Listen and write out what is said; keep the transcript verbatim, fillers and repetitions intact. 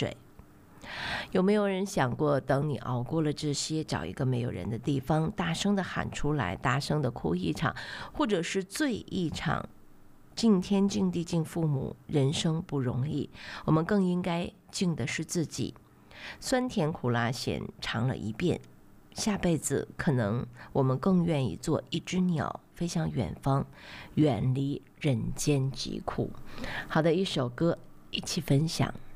水。有没有人想过，等你熬过了这些，找一个没有人的地方，大声的喊出来，大声的哭一场，或者是醉一场？敬天敬地敬父母，人生不容易，我们更应该敬的是自己。酸甜苦辣咸尝了一遍，下辈子可能我们更愿意做一只鸟，飞向远方，远离人间疾苦。好的，一首歌一起分享。